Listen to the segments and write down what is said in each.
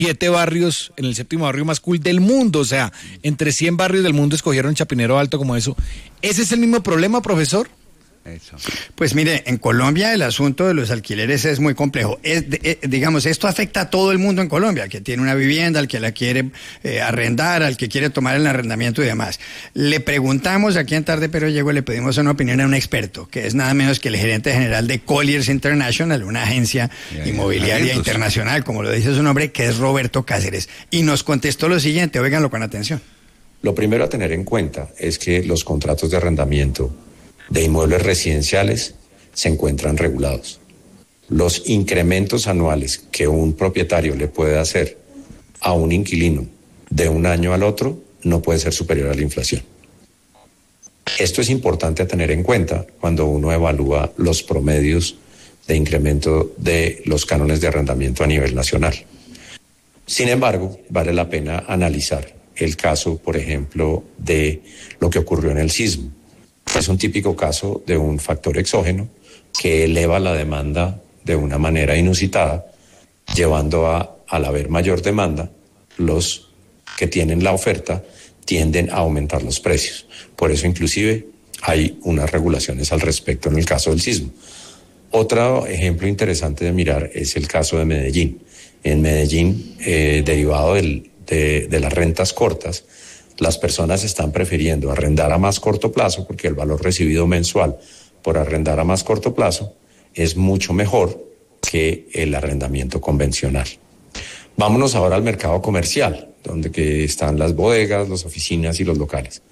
7 barrios, en el 7º barrio más cool del mundo, o sea, entre 100 barrios del mundo escogieron Chapinero Alto como eso. ¿Ese es el mismo problema, profesor? Eso. Pues mire, en Colombia el asunto de los alquileres es muy complejo. Digamos, esto afecta a todo el mundo en Colombia, al que tiene una vivienda, al que la quiere arrendar, al que quiere tomar el arrendamiento y demás. Le preguntamos aquí en Tarde Pero Llego, le pedimos una opinión a un experto, que es nada menos que el gerente general de Colliers International, una agencia inmobiliaria internacional, como lo dice su nombre, que es Roberto Cáceres. Y nos contestó lo siguiente, óiganlo con atención. Lo primero a tener en cuenta es que los contratos de arrendamiento de inmuebles residenciales se encuentran regulados. Los incrementos anuales que un propietario le puede hacer a un inquilino de un año al otro no puede ser superior a la inflación. Esto es importante a tener en cuenta cuando uno evalúa los promedios de incremento de los cánones de arrendamiento a nivel nacional. Sin embargo, vale la pena analizar el caso, por ejemplo, de lo que ocurrió en el sismo. Es un típico caso de un factor exógeno que eleva la demanda de una manera inusitada, llevando al haber mayor demanda, los que tienen la oferta tienden a aumentar los precios. Por eso inclusive hay unas regulaciones al respecto en el caso del sismo. Otro ejemplo interesante de mirar es el caso de Medellín. En Medellín, derivado de las rentas cortas, las personas están prefiriendo arrendar a más corto plazo porque el valor recibido mensual por arrendar a más corto plazo es mucho mejor que el arrendamiento convencional. Vámonos ahora al mercado comercial, donde que están las bodegas, las oficinas y los locales.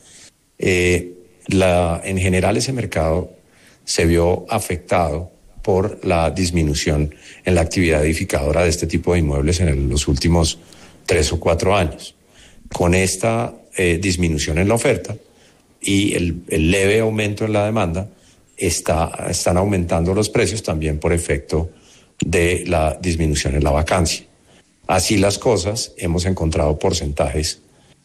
En general ese mercado se vio afectado por la disminución en la actividad edificadora de este tipo de inmuebles en los últimos 3 o 4 años. Con esta disminución en la oferta y el leve aumento en la demanda, están aumentando los precios también por efecto de la disminución en la vacancia. Así las cosas, hemos encontrado porcentajes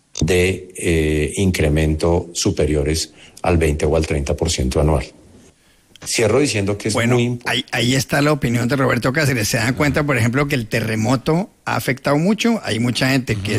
de incremento superiores al 20 o al 30% anual. Cierro diciendo que es muy importante. Ahí está la opinión de Roberto Cáceres. Se dan cuenta, por ejemplo, que el terremoto ha afectado mucho. Hay mucha gente que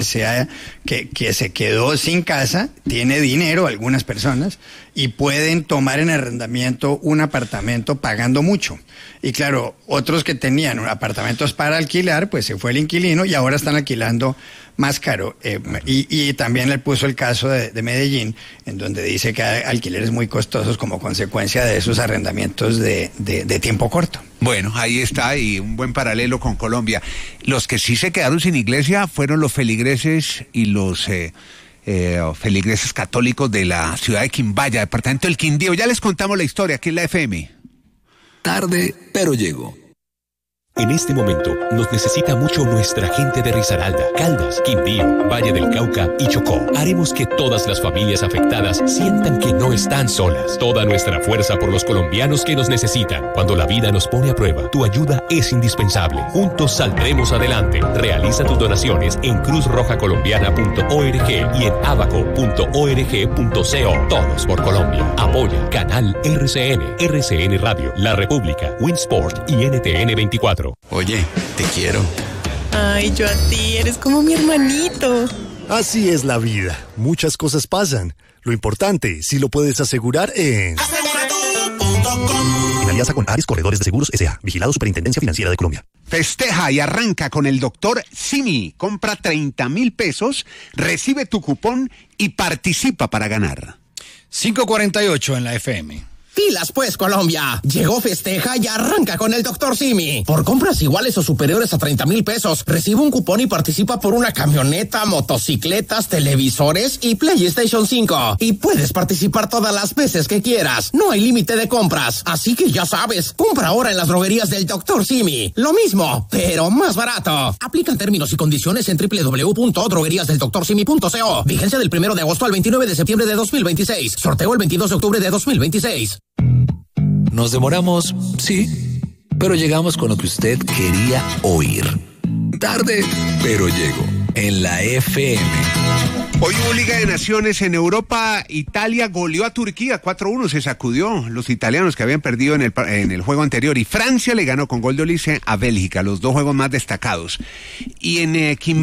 se quedó sin casa, tiene dinero, algunas personas, y pueden tomar en arrendamiento un apartamento pagando mucho. Y claro, otros que tenían apartamentos para alquilar, pues se fue el inquilino y ahora están alquilando más caro. Y también le puso el caso de Medellín, en donde dice que hay alquileres muy costosos como consecuencia de esos arrendamientos de tiempo corto. Bueno, ahí está, y un buen paralelo con Colombia. Los que sí se quedaron sin iglesia fueron los feligreses y los feligreses católicos de la ciudad de Quimbaya, departamento del Quindío. Ya les contamos la historia aquí en la FM. Tarde, pero llego. En este momento nos necesita mucho nuestra gente de Risaralda, Caldas, Quindío, Valle del Cauca y Chocó. Haremos que todas las familias afectadas sientan que no están solas. Toda nuestra fuerza por los colombianos que nos necesitan. Cuando la vida nos pone a prueba, tu ayuda es indispensable. Juntos saldremos adelante. Realiza tus donaciones en cruzrojacolombiana.org y en abaco.org.co. Todos por Colombia. Apoya Canal RCN Radio, La República, Winsport y NTN 24. Oye, te quiero. Ay, yo a ti, eres como mi hermanito. Así es la vida. Muchas cosas pasan. Lo importante, si lo puedes asegurar en... En alianza con Ares Corredores de Seguros S.A. Vigilado Superintendencia Financiera de Colombia. Festeja y arranca con el Dr. Simi. Compra 30,000 pesos, recibe tu cupón y participa para ganar. 5:48 en la FM. Pilas pues, Colombia. Llegó Festeja y arranca con el Dr. Simi. Por compras iguales o superiores a 30,000 pesos, recibe un cupón y participa por una camioneta, motocicletas, televisores y PlayStation 5. Y puedes participar todas las veces que quieras. No hay límite de compras. Así que ya sabes, compra ahora en las droguerías del Dr. Simi. Lo mismo, pero más barato. Aplican términos y condiciones en www.drogueríasdeldoctorsimi.co. Vigencia del 1 de agosto al 29 de septiembre de 2026. Sorteo el 22 de octubre de 2026. Nos demoramos, sí, pero llegamos con lo que usted quería oír. Tarde, pero llego. en la FM. Hoy hubo Liga de Naciones en Europa. Italia goleó a Turquía 4-1, se sacudió los italianos que habían perdido en el juego anterior, y Francia le ganó con gol de Olise a Bélgica, los dos juegos más destacados. Y en